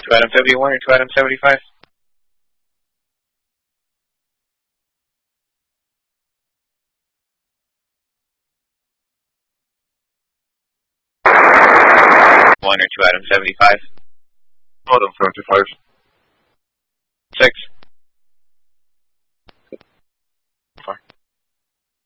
2 Adam 71 or 2 Adam 75? One or 2 Adam 75? Adam 75. 6.